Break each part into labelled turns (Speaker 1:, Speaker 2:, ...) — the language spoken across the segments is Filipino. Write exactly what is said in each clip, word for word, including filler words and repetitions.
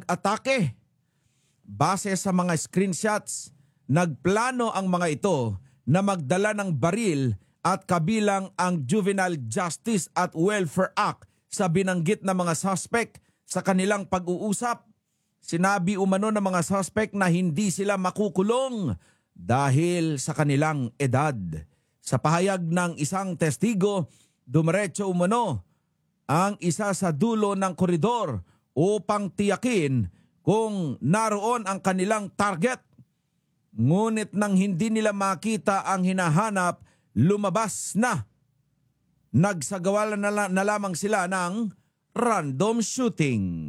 Speaker 1: pag-atake. Base sa mga screenshots, nagplano ang mga ito na magdala ng baril at kabilang ang Juvenile Justice at Welfare Act sa binanggit na mga suspect sa kanilang pag-uusap. Sinabi umano ng mga suspect na hindi sila makukulong dahil sa kanilang edad. Sa pahayag ng isang testigo, dumiretso umano ang isa sa dulo ng koridor upang tiyakin kung naroon ang kanilang target. Ngunit nang hindi nila makita ang hinahanap, lumabas na. Nagsagawa na, la- na lamang sila ng random shooting.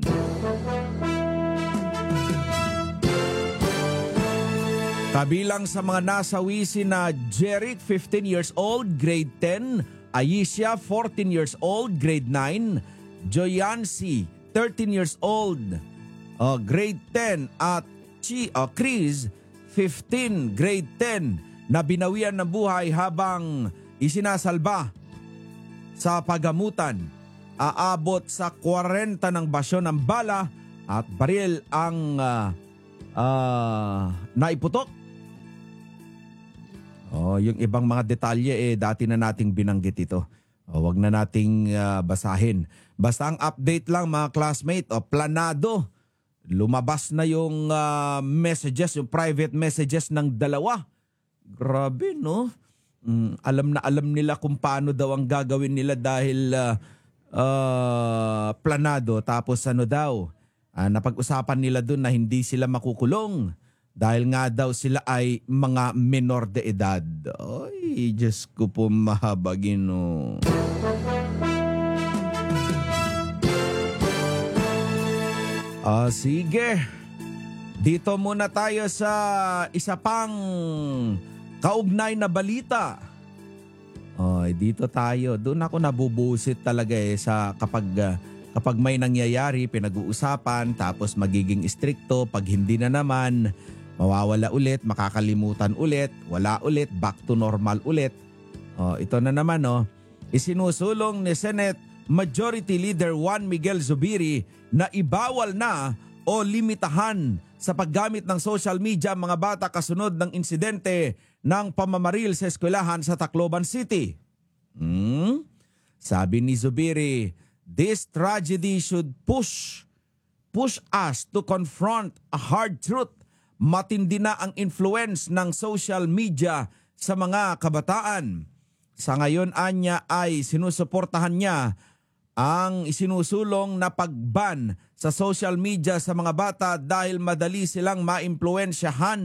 Speaker 1: Kabilang sa mga nasawi sina Jeric, fifteen years old, grade ten, Aisha, fourteen years old, grade nine, Joyancy, thirteen years old, uh, grade ten, at Chi, uh, Chris, fifteen, grade ten, na binawian ng buhay habang isinasalba sa pagamutan. Aabot sa forty ng basyo ng bala at baril ang uh, uh, naiputok. Oh, yung ibang mga detalye eh dati na nating binanggit ito. Oh, wag na nating uh, basahin. Basta ang update lang mga classmate, oh, planado. Lumabas na yung uh, messages, yung private messages ng dalawa. Grabe, no? Mm, alam na alam nila kung paano daw ang gagawin nila dahil uh, uh, planado. Tapos ano daw, uh, napag-usapan nila dun na hindi sila makukulong. Dahil nga daw sila ay mga menor de edad. Ay, Diyos ko po mahabagino. Ah, sige. Dito muna tayo sa isa pang kaugnay na balita. Ay, dito tayo. Doon ako nabubusit talaga eh sa kapag uh, kapag may nangyayari, pinag-uusapan, tapos magiging istrikto, pag hindi na naman, mawawala ulit, makakalimutan ulit, wala ulit, back to normal ulit. Oh, ito na naman, oh. Isinusulong ni Senate Majority Leader Juan Miguel Zubiri na ibawal na o limitahan sa paggamit ng social media mga bata kasunod ng insidente ng pamamaril sa eskwelahan sa Tacloban City. Hmm? Sabi ni Zubiri, this tragedy should push push us to confront a hard truth. Matindi na ang influence ng social media sa mga kabataan. Sa ngayon, anya ay sinusuportahan niya ang isinusulong na pagban sa social media sa mga bata dahil madali silang maimpluwensyahan.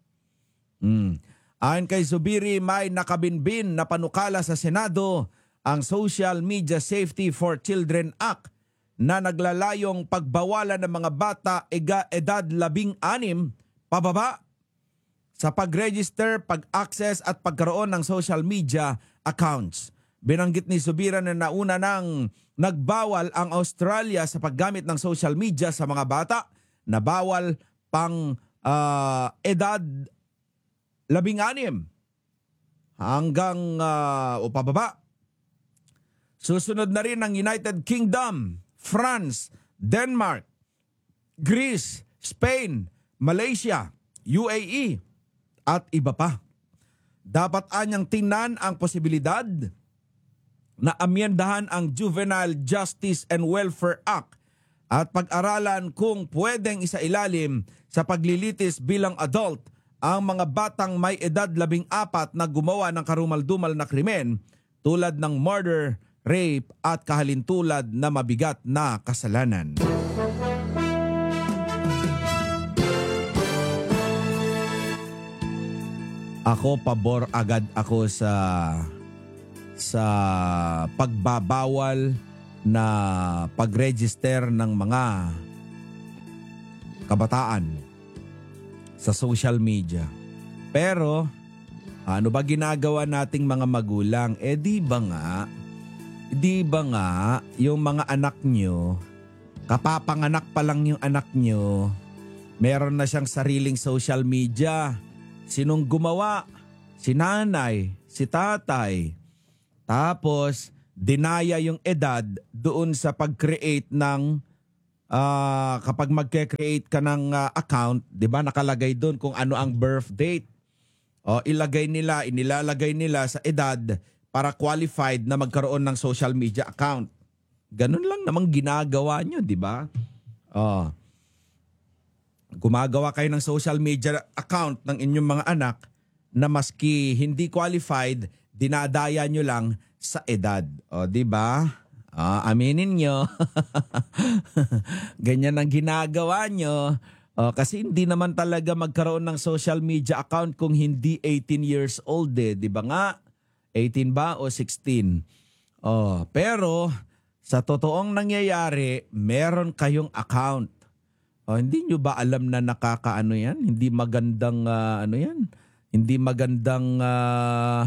Speaker 1: Hmm. Ayon kay Zubiri, may nakabinbin na panukala sa Senado ang Social Media Safety for Children Act na naglalayong pagbawalan ng mga bata ega edad labing anim pababa sa pag-register, pag-access at pagkaroon ng social media accounts. Binanggit ni Zubiri na nauna nang nagbawal ang Australia sa paggamit ng social media sa mga bata na bawal pang uh, edad labing anim hanggang uh, o pababa. Susunod na rin ang United Kingdom, France, Denmark, Greece, Spain, Malaysia, U A E at iba pa. Dapat anyang tingnan ang posibilidad na amyendahan ang Juvenile Justice and Welfare Act at pag-aralan kung pwedeng isailalim sa paglilitis bilang adult ang mga batang may edad labing apat na gumawa ng karumal-dumal na krimen tulad ng murder, rape at kahalintulad na mabigat na kasalanan. Ako pabor agad ako sa sa pagbabawal na pag-register ng mga kabataan sa social media. Pero ano ba ginagawa nating mga magulang? Eh di ba nga, di ba nga yung mga anak nyo, kapapanganak pa lang yung anak nyo, meron na siyang sariling social media. Sinong gumawa? Si nanay, si tatay. Tapos, dinaya yung edad doon sa pag-create ng ah, kapag magke-create ka ng ah, account, 'di ba nakalagay doon kung ano ang birth date. O ilagay nila, inilalagay nila sa edad para qualified na magkaroon ng social media account. Ganun lang namang ginagawa nyo, di ba? Oh. Gumagawa kayo ng social media account ng inyong mga anak na maski hindi qualified, dinadaya nyo lang sa edad. O, di ba? Ah, aminin nyo. Ganyan ang ginagawa nyo. O, kasi hindi naman talaga magkaroon ng social media account kung hindi eighteen years old eh. Di ba nga? eighteen ba o sixteen? Oh, pero sa totoong nangyayari, meron kayong account. Oh, hindi nyo ba alam na nakakaano yan? Hindi magandang ah, ano yan? Hindi magandang uh,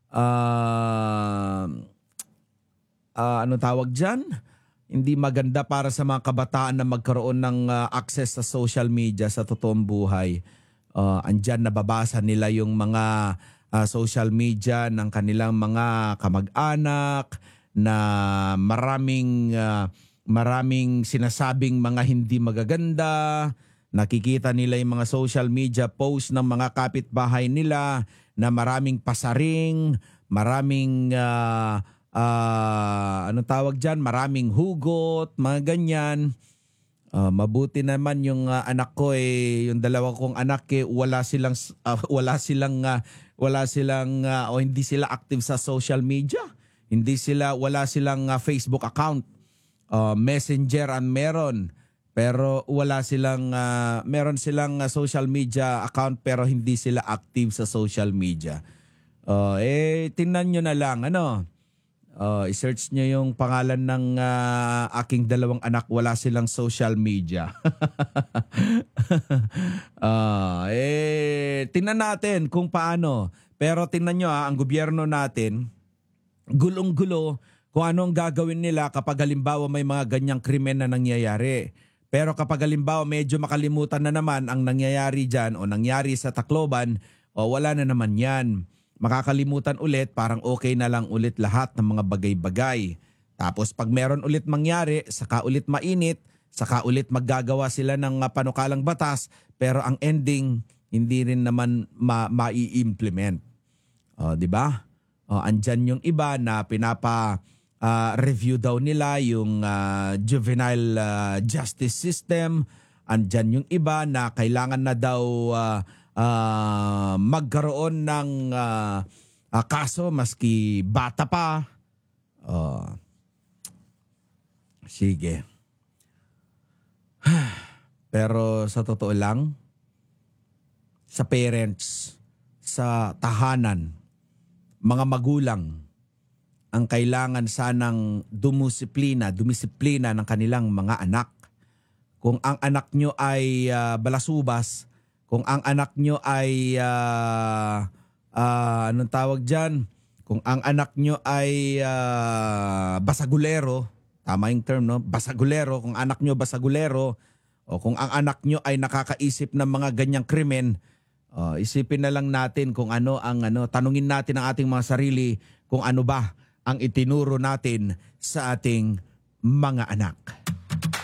Speaker 1: uh, uh, ano tawag dyan? Hindi maganda para sa mga kabataan na magkaroon ng uh, access sa social media sa totoong buhay. Uh, andyan nababasa nila yung mga uh, social media ng kanilang mga kamag-anak na maraming uh, maraming sinasabing mga hindi magaganda. Nakikita nila yung mga social media post ng mga kapitbahay nila na maraming pasaring, maraming uh, uh, anong tawag dyan, maraming hugot, mga ganyan. Uh, mabuti naman yung uh, anak ko eh, yung dalawa kong anak eh, wala silang uh, wala silang uh, wala silang uh, o hindi sila active sa social media. Hindi sila wala silang uh, Facebook account. Uh, Messenger ang meron. Pero wala silang uh, meron silang uh, social media account pero hindi sila active sa social media. Uh, eh tingnan niyo na lang ano. Uh, i-search nyo yung pangalan ng uh, aking dalawang anak, wala silang social media. uh, eh, tingnan natin kung paano. Pero tingnan nyo ha, ang gobyerno natin, gulong-gulo kung ano ang gagawin nila kapag halimbawa may mga ganyang krimen na nangyayari. Pero kapag halimbawa medyo makalimutan na naman ang nangyayari dyan o nangyari sa Tacloban, o wala na naman yan. Makakalimutan ulit, parang okay na lang ulit lahat ng mga bagay-bagay. Tapos pag meron ulit mangyari, saka ulit mainit, saka ulit maggagawa sila ng panukalang batas, pero ang ending, hindi rin naman ma- mai-implement. O, di ba? O, andyan yung iba na pinapa uh, review daw nila yung uh, juvenile uh, justice system. Andyan yung iba na kailangan na daw uh, Uh, magkaroon ng uh, uh, kaso maski bata pa. Uh, sige. Pero sa totoo lang, sa parents, sa tahanan, mga magulang, ang kailangan sanang dumisiplina, dumisiplina ng kanilang mga anak. Kung ang anak nyo ay uh, balasubas, kung ang anak nyo ay, uh, uh, anong tawag dyan? Kung ang anak nyo ay uh, basagulero, tama yung term, no? Basagulero, kung anak nyo basagulero, o kung ang anak nyo ay nakakaisip ng mga ganyang krimen, uh, isipin na lang natin kung ano ang, ano, tanungin natin ang ating mga sarili kung ano ba ang itinuro natin sa ating mga anak.